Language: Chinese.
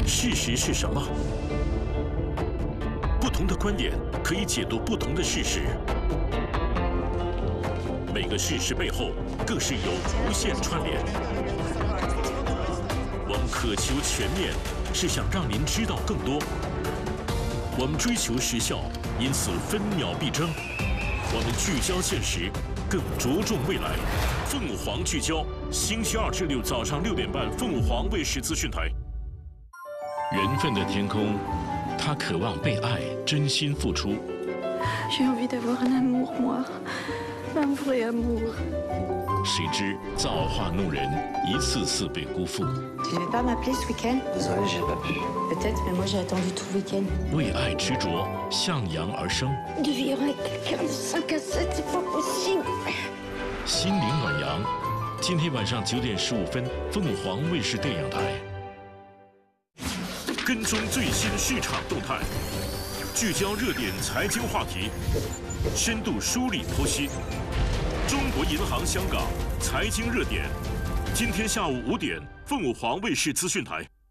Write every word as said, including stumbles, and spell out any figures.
事实是什么？不同的观点可以解读不同的事实，每个事实背后更是有无限串联。我们渴求全面，是想让您知道更多。我们追求时效，因此分秒必争。我们聚焦现实，更着重未来。凤凰聚焦，星期二至六早上六点半，凤凰卫视资讯台。缘分的天空，他渴望被爱，真心付出。 J'ai envie d'avoir un amour, moi, un vrai amour. 谁知造化弄人，一次次被辜负。 Tu veux pas m'appeler ce week-end? Désolé, j'ai pas pu. Peut-être, mais moi j'ai attendu tout le week-end. 为爱执着，向阳而生。 De vivre avec quelqu'un de cinq à sept, c'est pas possible. 心灵暖阳，今天晚上九点十五分，凤凰卫视电影台。跟踪最新市场动态，聚焦热点财经话题，深度梳理剖析。中国银行香港财经热点，今天下午五点，凤凰卫视资讯台。